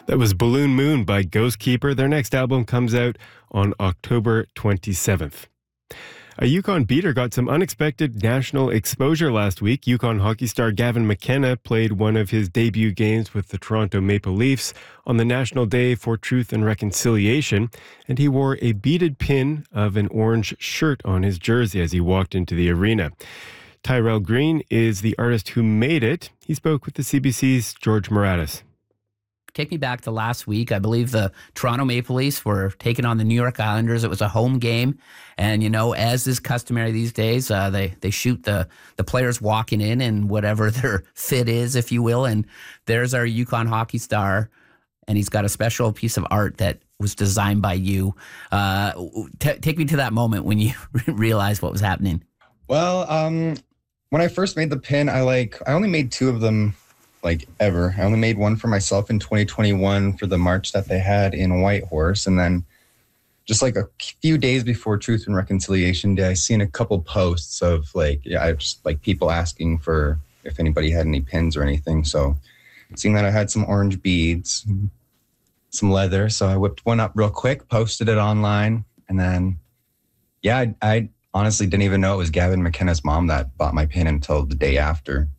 That was Balloon Moon by Ghostkeeper. Their next album comes out on October 27th. A Yukon beater got some unexpected national exposure last week. Yukon hockey star Gavin McKenna played one of his debut games with the Toronto Maple Leafs on the National Day for Truth and Reconciliation, and he wore a beaded pin of an orange shirt on his jersey as he walked into the arena. Tyrell Green is the artist who made it. He spoke with the CBC's George Moratis. Take me back to last week. I believe the Toronto Maple Leafs were taking on the New York Islanders. It was a home game. And, as is customary these days, they shoot the players walking in and whatever their fit is, if you will. And there's our Yukon hockey star. And he's got a special piece of art that was designed by you. Take me to that moment when you realized what was happening. Well, when I first made the pin, I only made 2 of them ever. I only made one for myself in 2021 for the march that they had in Whitehorse. And then just a few days before Truth and Reconciliation Day, I seen a couple posts of people asking for if anybody had any pins or anything. So seeing that I had some orange beads, some leather. So I whipped one up real quick, posted it online. And then, I honestly didn't even know it was Gavin McKenna's mom that bought my pin until the day after.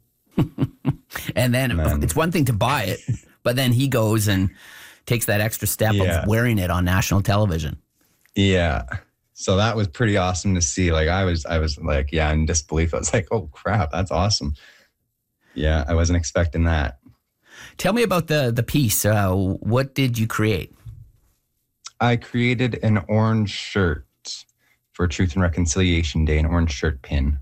And then it's one thing to buy it, but then he goes and takes that extra step of wearing it on national television. Yeah. So that was pretty awesome to see. I was in disbelief. I was like, oh crap, that's awesome. Yeah, I wasn't expecting that. Tell me about the piece. What did you create? I created an orange shirt for Truth and Reconciliation Day, an orange shirt pin.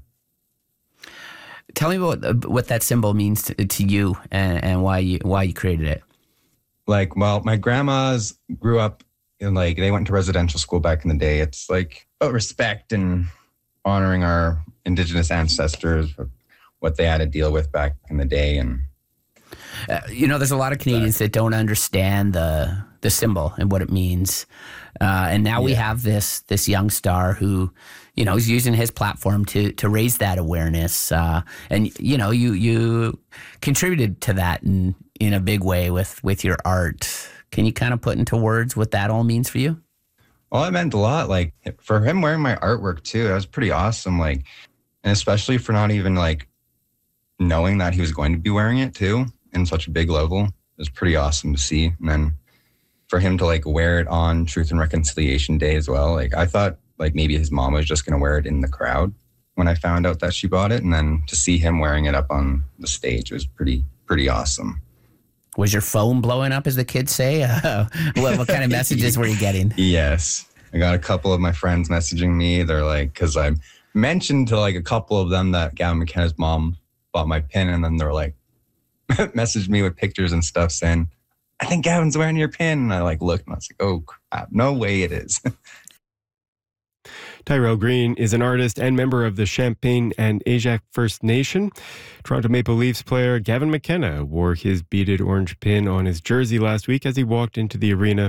Tell me what that symbol means to you and why you created it. My grandmas grew up in they went to residential school back in the day. It's about respect and honoring our Indigenous ancestors, what they had to deal with back in the day. And there's a lot of Canadians that don't understand the symbol and what it means. And now we have this young star who, is using his platform to raise that awareness. And, you contributed to that in a big way with your art. Can you kind of put into words what that all means for you? Well, it meant a lot. For him wearing my artwork too, that was pretty awesome. And especially for not even knowing that he was going to be wearing it too in such a big level. It was pretty awesome to see. And then for him to wear it on Truth and Reconciliation Day as well. I thought maybe his mom was just going to wear it in the crowd when I found out that she bought it. And then to see him wearing it up on the stage was pretty awesome. Was your phone blowing up, as the kids say? What kind of messages were you getting? Yes. I got a couple of my friends messaging me. They're because I mentioned to a couple of them that Gavin McKenna's mom bought my pin. And then they're messaged me with pictures and stuff saying, I think Gavin's wearing your pin. And I looked and I was like, oh crap, no way it is. Tyrell Green is an artist and member of the Champagne and Ajax First Nation. Toronto Maple Leafs player Gavin McKenna wore his beaded orange pin on his jersey last week as he walked into the arena